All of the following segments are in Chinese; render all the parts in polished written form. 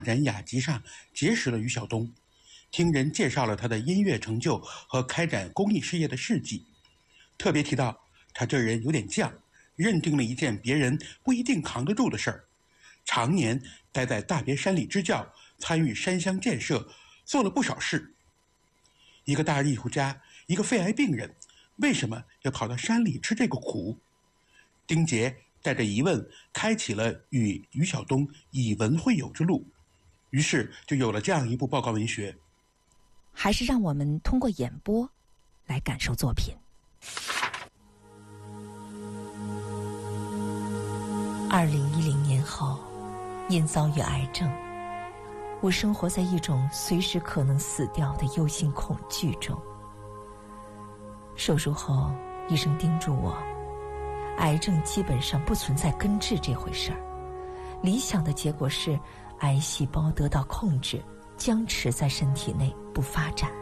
展雅集上结识了于晓东，听人介绍了他的音乐成就和开展公益事业的事迹，特别提到他这人有点犟，认定了一件别人不一定扛得住的事儿，常年待在大别山里支教，参与山乡建设，做了不少事。一个大艺术家，一个肺癌病人，为什么要跑到山里吃这个苦？丁杰带着疑问开启了与于晓东以文会友之路，于是就有了这样一部报告文学。 还是让我们通过演播来感受作品。 2010年后，因遭遇癌症，我生活在一种随时可能死掉的忧心恐惧中。手术后，医生叮嘱我，癌症基本上不存在根治这回事儿，理想的结果是癌细胞得到控制，僵持在身体内不发展。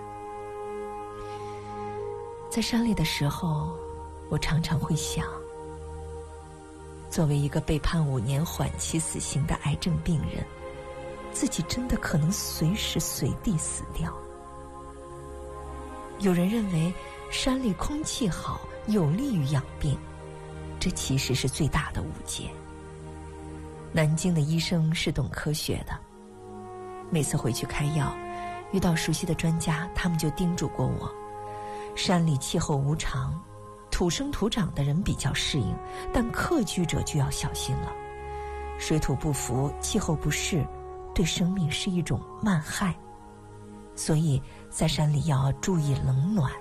在山里的时候，我常常会想，作为一个被判5年缓期死刑的癌症病人，自己真的可能随时随地死掉。有人认为山里空气好，有利于养病，这其实是最大的误解。南京的医生是懂科学的，每次回去开药，遇到熟悉的专家，他们就叮嘱过我，山里气候无常，土生土长的人比较适应，但客居者就要小心了。水土不服，气候不适，对生命是一种慢害，所以在山里要注意冷暖。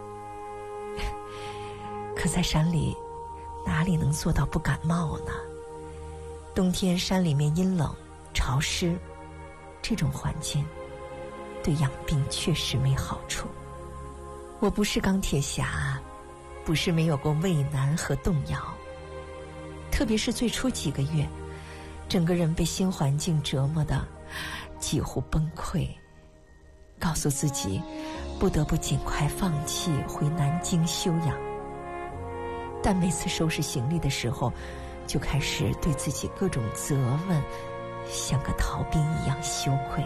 可在山里哪里能做到不感冒呢？冬天山里面阴冷潮湿，这种环境对养病确实没好处。我不是钢铁侠，不是没有过畏难和动摇，特别是最初几个月，整个人被新环境折磨得几乎崩溃，告诉自己不得不尽快放弃回南京休养。但每次收拾行李的时候，就开始对自己各种责问，像个逃兵一样羞愧。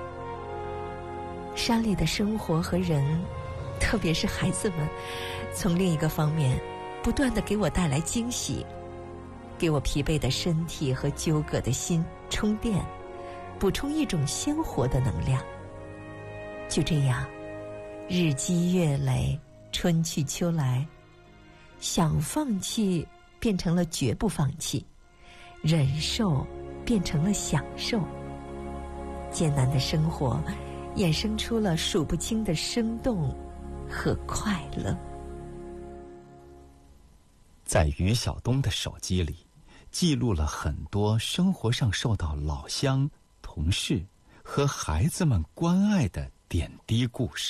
山里的生活和人，特别是孩子们，从另一个方面不断地给我带来惊喜，给我疲惫的身体和纠葛的心充电，补充一种鲜活的能量。就这样，日积月累，春去秋来，想放弃变成了绝不放弃，忍受变成了享受，艰难的生活衍生出了数不清的生动和快乐。 在于晓东的手机里，记录了很多生活上受到老乡、同事和孩子们关爱的点滴故事。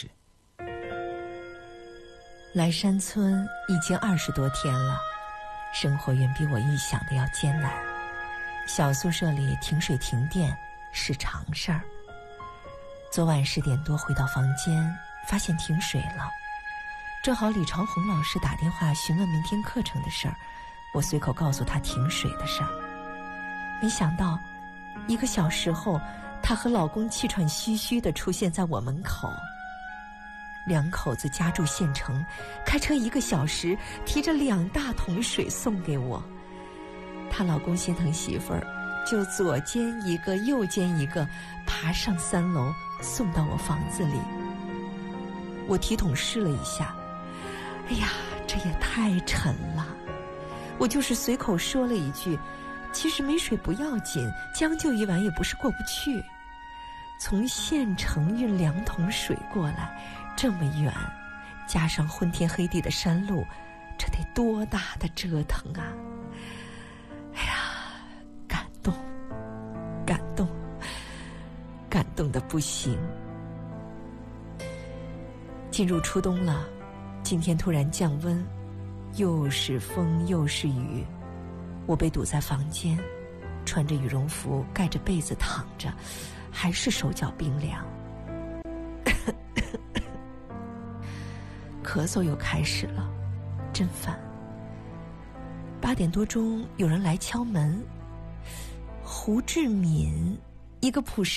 来山村已经20多天了，生活远比我预想的要艰难。小宿舍里停水停电是常事儿。昨晚10点多回到房间，发现停水了。正好李朝红老师打电话询问明天课程的事儿，我随口告诉他停水的事儿。没想到1个小时后，她和老公气喘吁吁地出现在我门口。2口子家住县城，开车1个小时，提着2大桶水送给我。她老公心疼媳妇儿，就左肩1个右肩1个爬上3楼送到我房子里。我提桶试了一下，哎呀，这也太沉了。我就是随口说了一句，其实没水不要紧，将就一晚也不是过不去。从县城运2桶水过来，这么远，加上昏天黑地的山路，这得多大的折腾啊！哎呀，感动，感动，感动得不行。进入初冬了，今天突然降温，又是风又是雨，我被堵在房间，穿着羽绒服盖着被子躺着，还是手脚冰凉。咳嗽又开始了，真烦。8点多钟有人来敲门，胡志敏一个朴实